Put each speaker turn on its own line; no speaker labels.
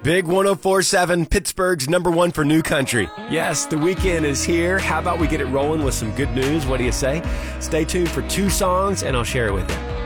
Big 104.7, Pittsburgh's number one for new country.
Yes, the weekend is here. How about we get it rolling with some good news? What do you say? Stay tuned for 2 songs, and I'll share it with you.